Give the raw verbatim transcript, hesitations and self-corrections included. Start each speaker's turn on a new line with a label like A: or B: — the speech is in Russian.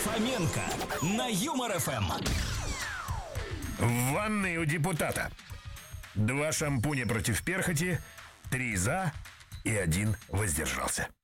A: Фоменко на Юмор эф эм.
B: В ванной у депутата два шампуня против перхоти, три за и один воздержался.